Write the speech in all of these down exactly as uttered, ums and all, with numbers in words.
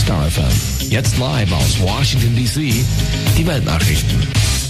Star F M. Jetzt live aus Washington D C. Die Weltnachrichten.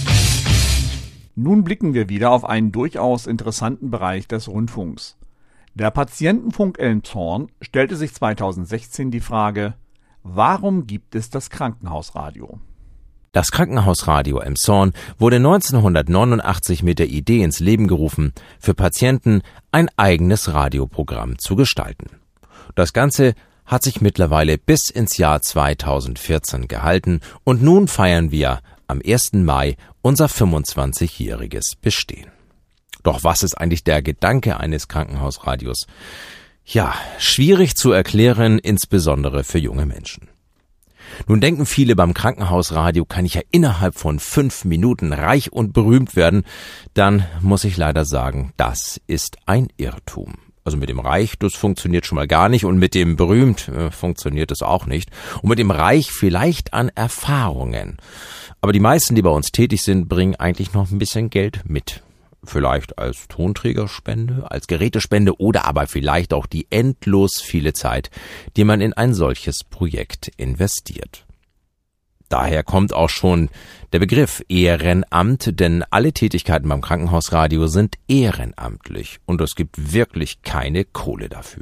Nun blicken wir wieder auf einen durchaus interessanten Bereich des Rundfunks. Der Patientenfunk Elmshorn stellte sich zweitausendsechzehn die Frage: Warum gibt es das Krankenhausradio? Das Krankenhausradio Elmshorn wurde neunzehnhundertneunundachtzig mit der Idee ins Leben gerufen, für Patienten ein eigenes Radioprogramm zu gestalten. Das Ganze hat sich mittlerweile bis ins Jahr zweitausendvierzehn gehalten und nun feiern wir am ersten Mai unser fünfundzwanzigjähriges Bestehen. Doch was ist eigentlich der Gedanke eines Krankenhausradios? Ja, schwierig zu erklären, insbesondere für junge Menschen. Nun denken viele, beim Krankenhausradio kann ich ja innerhalb von fünf Minuten reich und berühmt werden. Dann muss ich leider sagen, das ist ein Irrtum. Also mit dem Reich, das funktioniert schon mal gar nicht, und mit dem berühmt äh, funktioniert es auch nicht. Und mit dem Reich vielleicht an Erfahrungen. Aber die meisten, die bei uns tätig sind, bringen eigentlich noch ein bisschen Geld mit. Vielleicht als Tonträgerspende, als Gerätespende oder aber vielleicht auch die endlos viele Zeit, die man in ein solches Projekt investiert. Daher kommt auch schon der Begriff Ehrenamt, denn alle Tätigkeiten beim Krankenhausradio sind ehrenamtlich und es gibt wirklich keine Kohle dafür.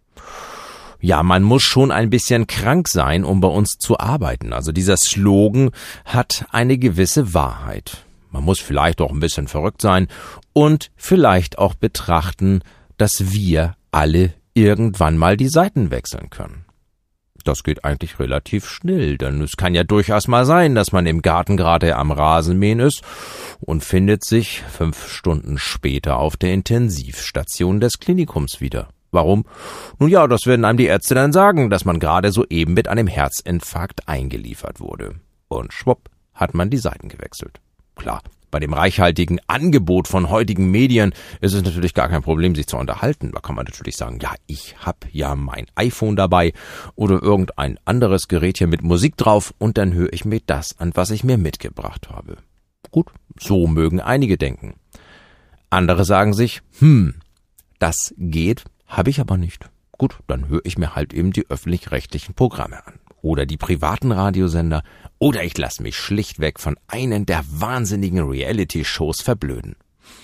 Ja, man muss schon ein bisschen krank sein, um bei uns zu arbeiten. Also dieser Slogan hat eine gewisse Wahrheit. Man muss vielleicht auch ein bisschen verrückt sein und vielleicht auch betrachten, dass wir alle irgendwann mal die Seiten wechseln können. Das geht eigentlich relativ schnell, denn es kann ja durchaus mal sein, dass man im Garten gerade am Rasenmähen ist und findet sich fünf Stunden später auf der Intensivstation des Klinikums wieder. Warum? Nun ja, das werden einem die Ärzte dann sagen, dass man gerade soeben mit einem Herzinfarkt eingeliefert wurde. Und schwupp, hat man die Seiten gewechselt. Klar, bei dem reichhaltigen Angebot von heutigen Medien ist es natürlich gar kein Problem, sich zu unterhalten. Da kann man natürlich sagen, ja, ich hab ja mein iPhone dabei oder irgendein anderes Gerät hier mit Musik drauf und dann höre ich mir das an, was ich mir mitgebracht habe. Gut, so mögen einige denken. Andere sagen sich, hm, das geht, habe ich aber nicht. Gut, dann höre ich mir halt eben die öffentlich-rechtlichen Programme an. Oder die privaten Radiosender, oder ich lasse mich schlichtweg von einem der wahnsinnigen Reality-Shows verblöden.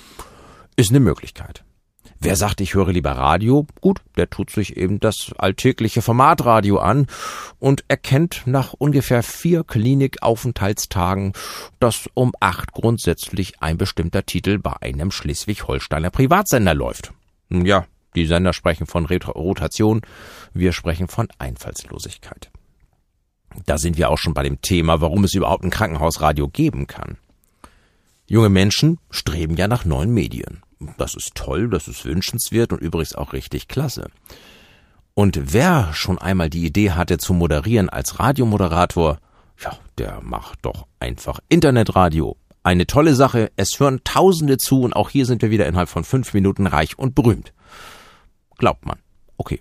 Ist eine Möglichkeit. Wer sagt, ich höre lieber Radio? Gut, der tut sich eben das alltägliche Formatradio an und erkennt nach ungefähr vier Klinikaufenthaltstagen, dass um acht grundsätzlich ein bestimmter Titel bei einem Schleswig-Holsteiner Privatsender läuft. Nun ja, die Sender sprechen von Rotation, wir sprechen von Einfallslosigkeit. Da sind wir auch schon bei dem Thema, warum es überhaupt ein Krankenhausradio geben kann. Junge Menschen streben ja nach neuen Medien. Das ist toll, das ist wünschenswert und übrigens auch richtig klasse. Und wer schon einmal die Idee hatte zu moderieren als Radiomoderator, ja, der macht doch einfach Internetradio. Eine tolle Sache, es hören Tausende zu und auch hier sind wir wieder innerhalb von fünf Minuten reich und berühmt. Glaubt man. Okay.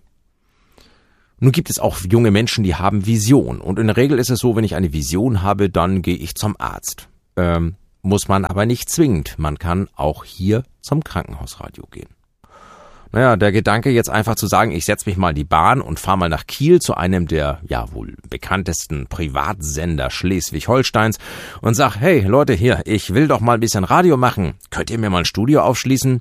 Nun gibt es auch junge Menschen, die haben Vision. Und in der Regel ist es so, wenn ich eine Vision habe, dann gehe ich zum Arzt. Ähm, muss man aber nicht zwingend. Man kann auch hier zum Krankenhausradio gehen. Naja, der Gedanke jetzt einfach zu sagen, ich setze mich mal in die Bahn und fahre mal nach Kiel zu einem der ja wohl bekanntesten Privatsender Schleswig-Holsteins und sag, hey Leute, hier, ich will doch mal ein bisschen Radio machen. Könnt ihr mir mal ein Studio aufschließen?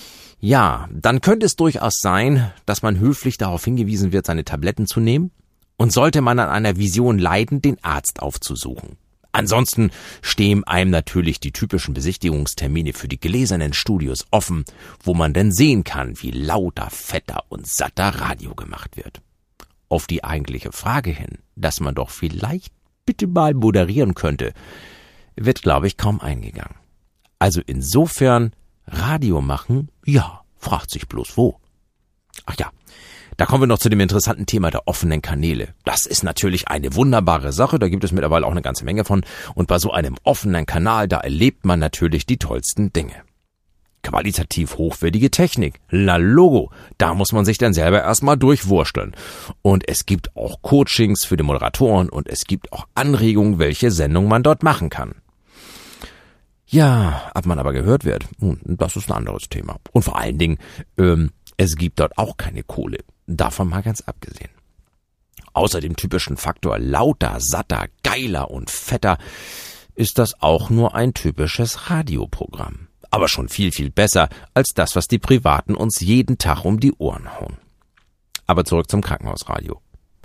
Ja, dann könnte es durchaus sein, dass man höflich darauf hingewiesen wird, seine Tabletten zu nehmen und sollte man an einer Vision leiden, den Arzt aufzusuchen. Ansonsten stehen einem natürlich die typischen Besichtigungstermine für die gläsernen Studios offen, wo man dann sehen kann, wie lauter, fetter und satter Radio gemacht wird. Auf die eigentliche Frage hin, dass man doch vielleicht bitte mal moderieren könnte, wird, glaube ich, kaum eingegangen. Also insofern Radio machen? Ja, fragt sich bloß wo. Ach ja, da kommen wir noch zu dem interessanten Thema der offenen Kanäle. Das ist natürlich eine wunderbare Sache, da gibt es mittlerweile auch eine ganze Menge von. Und bei so einem offenen Kanal, da erlebt man natürlich die tollsten Dinge. Qualitativ hochwertige Technik, la Logo, da muss man sich dann selber erstmal durchwursteln. Und es gibt auch Coachings für die Moderatoren und es gibt auch Anregungen, welche Sendung man dort machen kann. Ja, ob man aber gehört wird, das ist ein anderes Thema. Und vor allen Dingen, ähm, es gibt dort auch keine Kohle. Davon mal ganz abgesehen. Außer dem typischen Faktor lauter, satter, geiler und fetter ist das auch nur ein typisches Radioprogramm. Aber schon viel, viel besser als das, was die Privaten uns jeden Tag um die Ohren hauen. Aber zurück zum Krankenhausradio.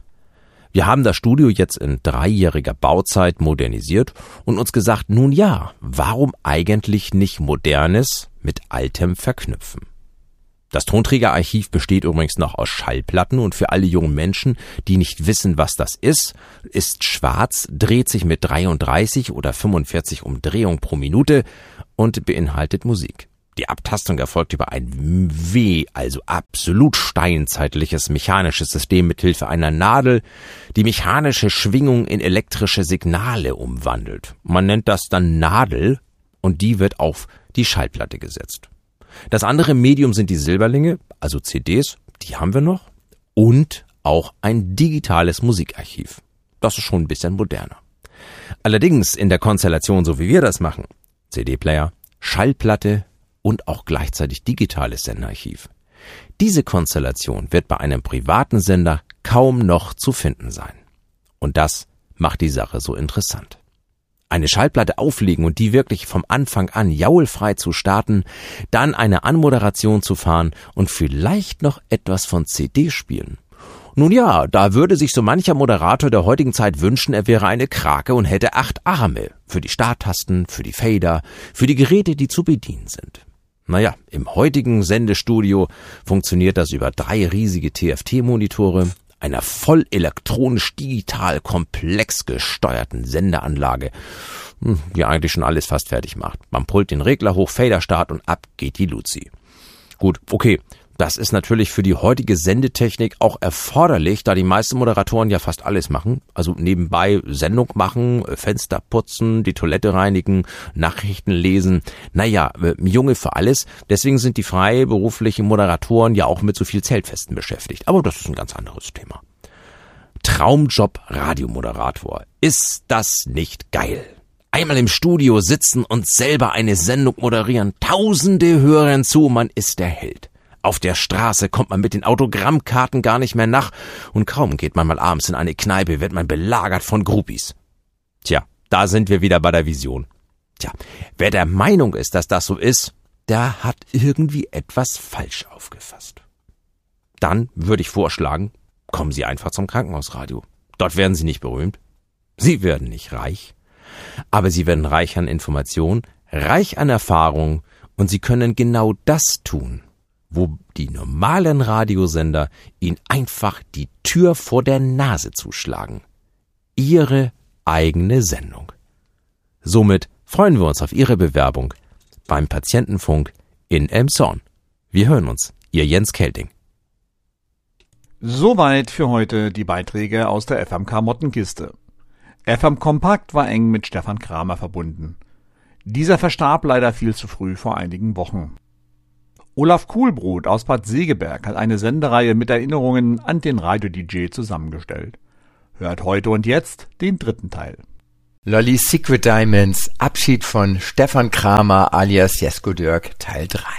Wir haben das Studio jetzt in dreijähriger Bauzeit modernisiert und uns gesagt, nun ja, warum eigentlich nicht Modernes mit Altem verknüpfen? Das Tonträgerarchiv besteht übrigens noch aus Schallplatten und für alle jungen Menschen, die nicht wissen, was das ist, ist schwarz, dreht sich mit dreiunddreißig oder fünfundvierzig Umdrehungen pro Minute und beinhaltet Musik. Die Abtastung erfolgt über ein W, also absolut steinzeitliches mechanisches System mithilfe einer Nadel, die mechanische Schwingung in elektrische Signale umwandelt. Man nennt das dann Nadel und die wird auf die Schallplatte gesetzt. Das andere Medium sind die Silberlinge, also C Ds, die haben wir noch, und auch ein digitales Musikarchiv. Das ist schon ein bisschen moderner. Allerdings in der Konstellation, so wie wir das machen, C D-Player, Schallplatte und auch gleichzeitig digitales Senderarchiv. Diese Konstellation wird bei einem privaten Sender kaum noch zu finden sein. Und das macht die Sache so interessant. Eine Schallplatte auflegen und die wirklich vom Anfang an jaulfrei zu starten, dann eine Anmoderation zu fahren und vielleicht noch etwas von C D spielen. Nun ja, da würde sich so mancher Moderator der heutigen Zeit wünschen, er wäre eine Krake und hätte acht Arme. Für die Starttasten, für die Fader, für die Geräte, die zu bedienen sind. Naja, im heutigen Sendestudio funktioniert das über drei riesige T F T-Monitore, einer voll elektronisch digital komplex gesteuerten Sendeanlage, die eigentlich schon alles fast fertig macht. Man pullt den Regler hoch, Faderstart und ab geht die Luzi. Gut, okay, das ist natürlich für die heutige Sendetechnik auch erforderlich, da die meisten Moderatoren ja fast alles machen. Also nebenbei Sendung machen, Fenster putzen, die Toilette reinigen, Nachrichten lesen. Naja, Junge für alles. Deswegen sind die freiberuflichen Moderatoren ja auch mit so viel Zeltfesten beschäftigt. Aber das ist ein ganz anderes Thema. Traumjob Radiomoderator. Ist das nicht geil? Einmal im Studio sitzen und selber eine Sendung moderieren. Tausende hören zu, man ist der Held. Auf der Straße kommt man mit den Autogrammkarten gar nicht mehr nach und kaum geht man mal abends in eine Kneipe, wird man belagert von Groupies. Tja, da sind wir wieder bei der Vision. Tja, wer der Meinung ist, dass das so ist, der hat irgendwie etwas falsch aufgefasst. Dann würde ich vorschlagen, kommen Sie einfach zum Krankenhausradio. Dort werden Sie nicht berühmt, Sie werden nicht reich, aber Sie werden reich an Informationen, reich an Erfahrung und Sie können genau das tun, wo die normalen Radiosender Ihnen einfach die Tür vor der Nase zuschlagen. Ihre eigene Sendung. Somit freuen wir uns auf Ihre Bewerbung beim Patientenfunk in Elmshorn. Wir hören uns. Ihr Jens Kelting. Soweit für heute die Beiträge aus der F M K Mottenkiste. F M Kompakt war eng mit Stefan Kramer verbunden. Dieser verstarb leider viel zu früh vor einigen Wochen. Olaf Kuhlbrot aus Bad Segeberg hat eine Sendereihe mit Erinnerungen an den Radio-D J zusammengestellt. Hört heute und jetzt den dritten Teil. Lolly's Secret Diamonds, Abschied von Stefan Kramer alias Jesko Dörk, Teil drei.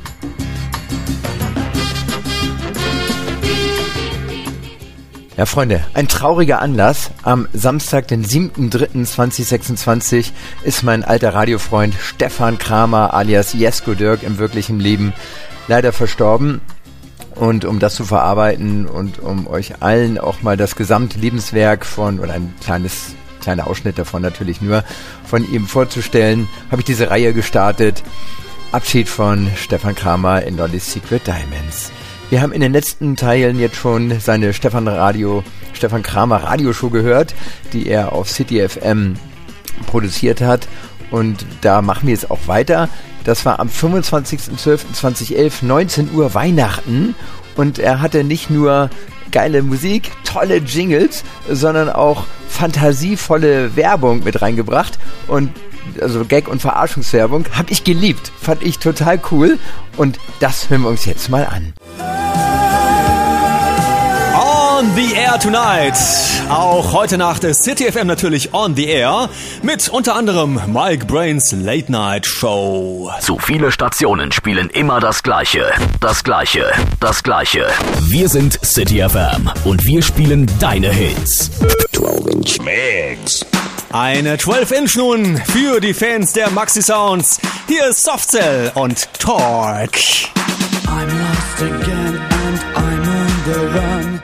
Ja, Freunde, ein trauriger Anlass. Am Samstag, den siebten dritten zweitausendsechsundzwanzig, ist mein alter Radiofreund Stefan Kramer alias Jesko Dörk im wirklichen Leben leider verstorben. Und um das zu verarbeiten und um euch allen auch mal das gesamte Lebenswerk von, oder ein kleines, kleiner Ausschnitt davon natürlich nur, von ihm vorzustellen, habe ich diese Reihe gestartet. Abschied von Stefan Kramer in Lolly's Secret Diamonds. Wir haben in den letzten Teilen jetzt schon seine Stefan Radio, Stefan Kramer Radioshow gehört, die er auf City F M produziert hat. Und da machen wir jetzt auch weiter. Das war am fünfundzwanzigsten zwölften zweitausendelf, neunzehn Uhr Weihnachten. Und er hatte nicht nur geile Musik, tolle Jingles, sondern auch fantasievolle Werbung mit reingebracht. Und also Gag- und Verarschungswerbung habe ich geliebt. Fand ich total cool. Und das hören wir uns jetzt mal an. On the air Air Tonight. Auch heute Nacht ist City F M natürlich on the air mit unter anderem Mike Brains Late Night Show. Zu viele Stationen spielen immer das Gleiche, das Gleiche, das Gleiche. Wir sind City F M und wir spielen deine Hits. zwölf Inch Mix. Eine zwölf Inch nun für die Fans der Maxi Sounds. Hier ist Softcell und Torque. I'm lost again and I'm on the run.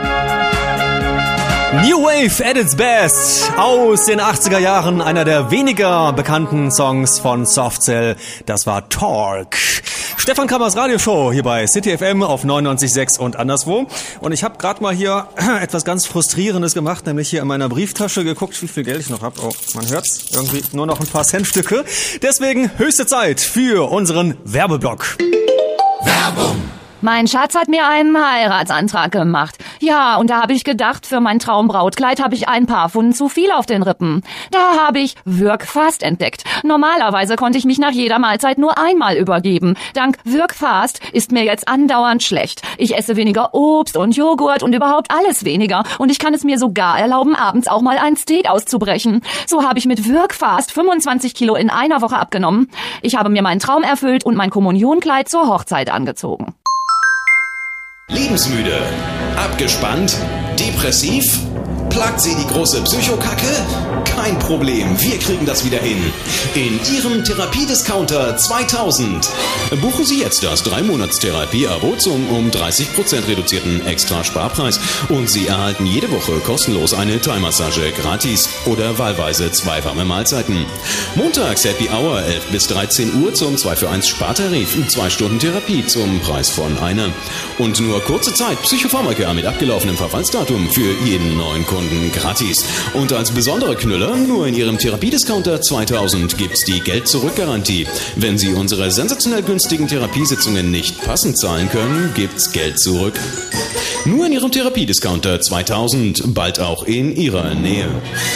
New Wave at its best aus den achtziger Jahren, einer der weniger bekannten Songs von Softcell, das war Torque. Stefan Kramers Radioshow hier bei City F M auf neunundneunzig Komma sechs und anderswo. Und ich habe gerade mal hier etwas ganz Frustrierendes gemacht, nämlich hier in meiner Brieftasche geguckt, wie viel Geld ich noch habe. Oh, man hört's, irgendwie nur noch ein paar Centstücke. Deswegen höchste Zeit für unseren Werbeblock. Werbung. Mein Schatz hat mir einen Heiratsantrag gemacht. Ja, und da habe ich gedacht, für mein Traumbrautkleid habe ich ein paar Pfund zu viel auf den Rippen. Da habe ich Wirkfast entdeckt. Normalerweise konnte ich mich nach jeder Mahlzeit nur einmal übergeben. Dank Wirkfast ist mir jetzt andauernd schlecht. Ich esse weniger Obst und Joghurt und überhaupt alles weniger. Und ich kann es mir sogar erlauben, abends auch mal ein Steak auszubrechen. So habe ich mit Wirkfast fünfundzwanzig Kilo in einer Woche abgenommen. Ich habe mir meinen Traum erfüllt und mein Kommunionkleid zur Hochzeit angezogen. Lebensmüde, abgespannt, depressiv? Plagt Sie die große Psychokacke? Kein Problem, wir kriegen das wieder hin. In Ihrem Therapiediscounter zweitausend. Buchen Sie jetzt das drei Monats Therapie-Abo zum um dreißig Prozent reduzierten Extra-Sparpreis und Sie erhalten jede Woche kostenlos eine Thai-Massage gratis oder wahlweise zwei warme Mahlzeiten. Montags Happy Hour elf bis dreizehn Uhr zum zwei für eins Spartarif, zwei Stunden Therapie zum Preis von einer. Und nur kurze Zeit Psychopharmaka mit abgelaufenem Verfallsdatum für jeden neuen Kunden gratis. Und als besondere Knüller, nur in Ihrem Therapiediscounter zweitausend gibt's die Geld-Zurück-Garantie. Wenn Sie unsere sensationell günstigen Therapiesitzungen nicht passend zahlen können, gibt's Geld zurück. Nur in Ihrem Therapiediscounter zweitausend, bald auch in Ihrer Nähe.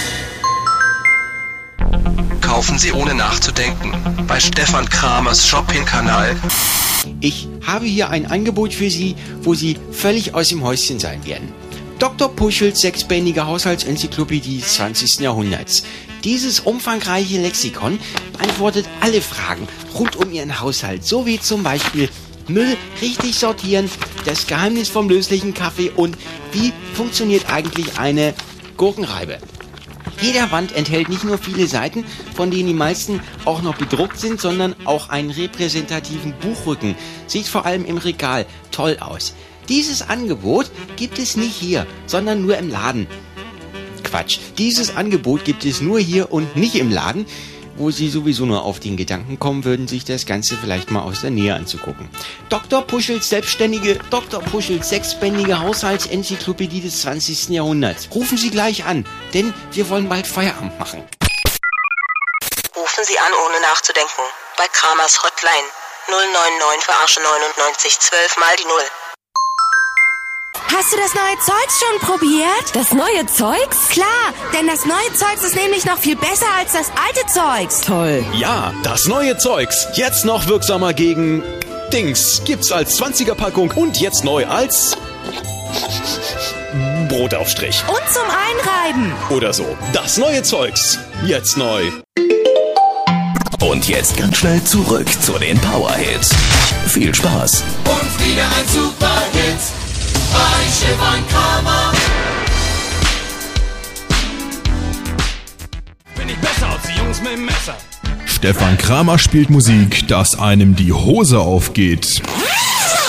Kaufen Sie ohne nachzudenken bei Stefan Kramers Shopping-Kanal. Ich habe hier ein Angebot für Sie, wo Sie völlig aus dem Häuschen sein werden. Doktor Puschels sechsbändige Haushaltsenzyklopädie des zwanzigsten Jahrhunderts. Dieses umfangreiche Lexikon beantwortet alle Fragen rund um Ihren Haushalt, so wie zum Beispiel Müll richtig sortieren, das Geheimnis vom löslichen Kaffee und wie funktioniert eigentlich eine Gurkenreibe. Jeder Band enthält nicht nur viele Seiten, von denen die meisten auch noch bedruckt sind, sondern auch einen repräsentativen Buchrücken. Sieht vor allem im Regal toll aus. Dieses Angebot gibt es nicht hier, sondern nur im Laden. Quatsch, dieses Angebot gibt es nur hier und nicht im Laden, wo Sie sowieso nur auf den Gedanken kommen würden, sich das Ganze vielleicht mal aus der Nähe anzugucken. Doktor Puschels selbstständige, Doktor Puschels sechsbändige Haushaltsenzyklopädie des zwanzigsten Jahrhunderts. Rufen Sie gleich an, denn wir wollen bald Feierabend machen. Rufen Sie an, ohne nachzudenken. Bei Kramers Hotline null neun neun für Arsche neunundneunzig zwölf mal die null. Hast du das neue Zeugs schon probiert? Das neue Zeugs? Klar, denn das neue Zeugs ist nämlich noch viel besser als das alte Zeugs. Toll. Ja, das neue Zeugs. Jetzt noch wirksamer gegen Dings. Gibt's als zwanziger Packung und jetzt neu als Brotaufstrich. Und zum Einreiben. Oder so. Das neue Zeugs. Jetzt neu. Und jetzt ganz schnell zurück zu den Power-Hits. Viel Spaß. Und wieder ein Super-Hit. Bei Stefan Kramer. Bin ich besser als die Jungs mit dem Messer. Stefan Kramer spielt Musik, dass einem die Hose aufgeht.